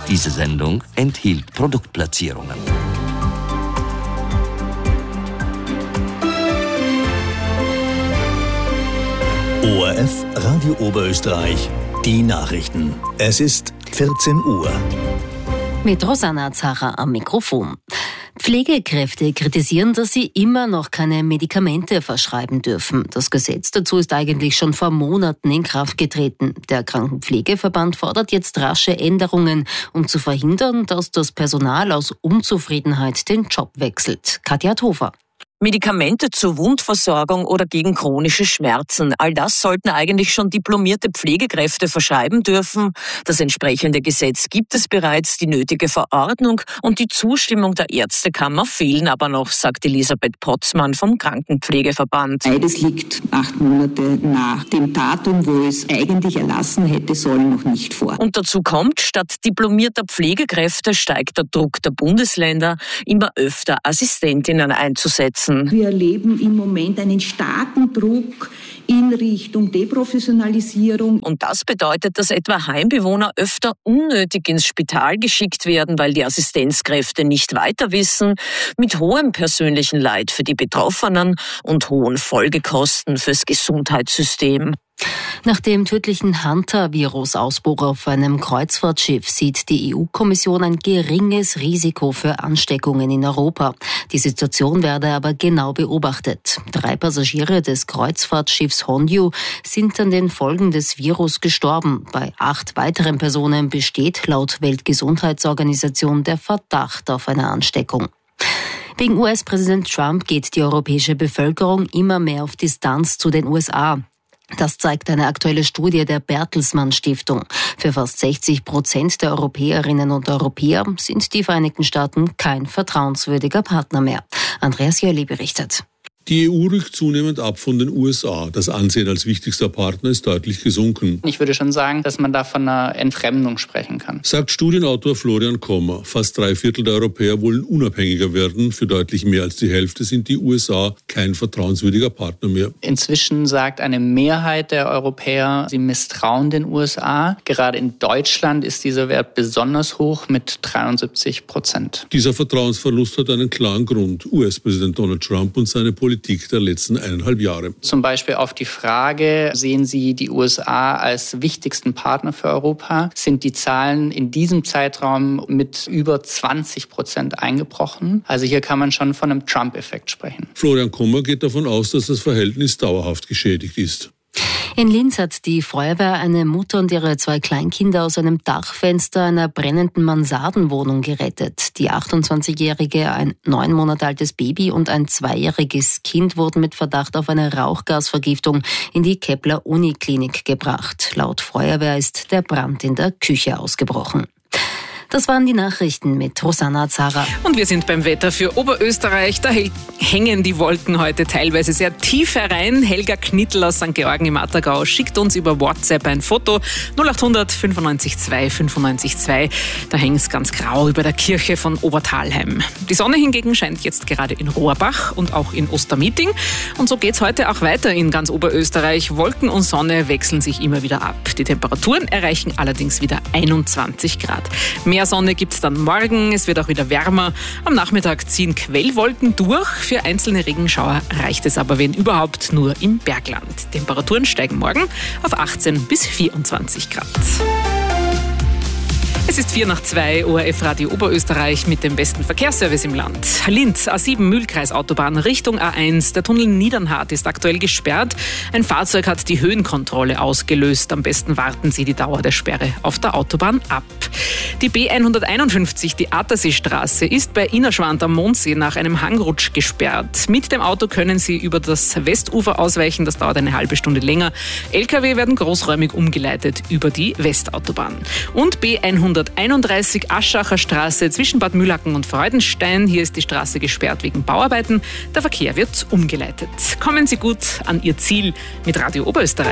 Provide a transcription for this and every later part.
Diese Sendung enthielt Produktplatzierungen. ORF Radio Oberösterreich, die Nachrichten. Es ist 14 Uhr. Mit Rosanna Zacher am Mikrofon. Pflegekräfte kritisieren, dass sie immer noch keine Medikamente verschreiben dürfen. Das Gesetz dazu ist eigentlich schon vor Monaten in Kraft getreten. Der Krankenpflegeverband fordert jetzt rasche Änderungen, um zu verhindern, dass das Personal aus Unzufriedenheit den Job wechselt. Katja Hofer. Medikamente zur Wundversorgung oder gegen chronische Schmerzen. All das sollten eigentlich schon diplomierte Pflegekräfte verschreiben dürfen. Das entsprechende Gesetz gibt es bereits, die nötige Verordnung und die Zustimmung der Ärztekammer fehlen aber noch, sagt Elisabeth Potzmann vom Krankenpflegeverband. Beides liegt 8 Monate nach dem Datum, wo es eigentlich erlassen hätte sollen, noch nicht vor. Und dazu kommt, statt diplomierter Pflegekräfte steigt der Druck der Bundesländer, immer öfter Assistentinnen einzusetzen. Wir erleben im Moment einen starken Druck in Richtung Deprofessionalisierung. Und das bedeutet, dass etwa Heimbewohner öfter unnötig ins Spital geschickt werden, weil die Assistenzkräfte nicht weiter wissen, mit hohem persönlichen Leid für die Betroffenen und hohen Folgekosten fürs Gesundheitssystem. Nach dem tödlichen Hunter-Virus-Ausbruch auf einem Kreuzfahrtschiff sieht die EU-Kommission ein geringes Risiko für Ansteckungen in Europa. Die Situation werde aber genau beobachtet. 3 Passagiere des Kreuzfahrtschiffs Honju sind an den Folgen des Virus gestorben. Bei 8 weiteren Personen besteht laut Weltgesundheitsorganisation der Verdacht auf eine Ansteckung. Wegen US-Präsident Trump geht die europäische Bevölkerung immer mehr auf Distanz zu den USA. Das zeigt eine aktuelle Studie der Bertelsmann Stiftung. Für fast 60% der Europäerinnen und Europäer sind die Vereinigten Staaten kein vertrauenswürdiger Partner mehr. Andreas Jölli berichtet. Die EU rückt zunehmend ab von den USA. Das Ansehen als wichtigster Partner ist deutlich gesunken. Ich würde schon sagen, dass man da von einer Entfremdung sprechen kann. Sagt Studienautor Florian Kommer. Fast 3/4 der Europäer wollen unabhängiger werden. Für deutlich mehr als die Hälfte sind die USA kein vertrauenswürdiger Partner mehr. Inzwischen sagt eine Mehrheit der Europäer, sie misstrauen den USA. Gerade in Deutschland ist dieser Wert besonders hoch mit 73%. Dieser Vertrauensverlust hat einen klaren Grund. US-Präsident Donald Trump und seine Politik der letzten 1,5 Jahre. Zum Beispiel auf die Frage, sehen Sie die USA als wichtigsten Partner für Europa, sind die Zahlen in diesem Zeitraum mit über 20% eingebrochen. Also hier kann man schon von einem Trump-Effekt sprechen. Florian Kommer geht davon aus, dass das Verhältnis dauerhaft geschädigt ist. In Linz hat die Feuerwehr eine Mutter und ihre 2 Kleinkinder aus einem Dachfenster einer brennenden Mansardenwohnung gerettet. Die 28-Jährige, ein 9 Monate altes Baby und ein 2-jähriges Kind wurden mit Verdacht auf eine Rauchgasvergiftung in die Kepler-Uniklinik gebracht. Laut Feuerwehr ist der Brand in der Küche ausgebrochen. Das waren die Nachrichten mit Rosanna Zacher. Und wir sind beim Wetter für Oberösterreich. Da hängen die Wolken heute teilweise sehr tief herein. Helga Knittel aus St. Georgen im Attergau schickt uns über WhatsApp ein Foto. 0800 95 2 95 2. Da hängt es ganz grau über der Kirche von Obertalheim. Die Sonne hingegen scheint jetzt gerade in Rohrbach und auch in Ostermeeting. Und so geht es heute auch weiter in ganz Oberösterreich. Wolken und Sonne wechseln sich immer wieder ab. Die Temperaturen erreichen allerdings wieder 21 Grad. Mehr Sonne gibt es dann morgen, es wird auch wieder wärmer. Am Nachmittag ziehen Quellwolken durch. Für einzelne Regenschauer reicht es aber, wenn überhaupt, nur im Bergland. Temperaturen steigen morgen auf 18 bis 24 Grad. Es ist 1:04, ORF Radio Oberösterreich mit dem besten Verkehrsservice im Land. Linz, A7 Mühlkreisautobahn Richtung A1. Der Tunnel Niedernhart ist aktuell gesperrt. Ein Fahrzeug hat die Höhenkontrolle ausgelöst. Am besten warten Sie die Dauer der Sperre auf der Autobahn ab. Die B151, die Atterseestraße, ist bei Innerschwand am Mondsee nach einem Hangrutsch gesperrt. Mit dem Auto können Sie über das Westufer ausweichen. Das dauert eine halbe Stunde länger. Lkw werden großräumig umgeleitet über die Westautobahn. Und B131 Aschacher Straße zwischen Bad Mühlacken und Freudenstein. Hier ist die Straße gesperrt wegen Bauarbeiten. Der Verkehr wird umgeleitet. Kommen Sie gut an Ihr Ziel mit Radio Oberösterreich.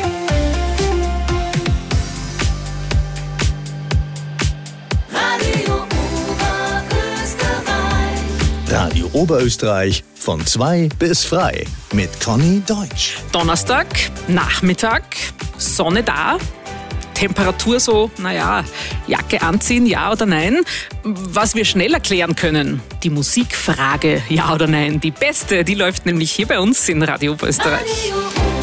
Radio Oberösterreich von 2 bis frei mit Conny Deutsch. Donnerstag, Nachmittag, Sonne da. Temperatur so, Jacke anziehen, ja oder nein? Was wir schnell erklären können, die Musikfrage, ja oder nein? Die beste, die läuft nämlich hier bei uns in Radio Oberösterreich.